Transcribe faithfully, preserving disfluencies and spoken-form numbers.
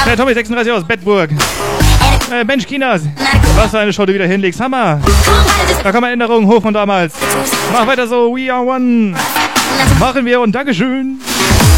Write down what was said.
Der Tommy sechsunddreißig aus Bedburg. Äh, Mensch, Kinas. Was für eine Show du wieder hinlegst. Hammer. Da kommen Änderungen hoch von damals. Mach weiter so. We are one. Machen wir und Dankeschön.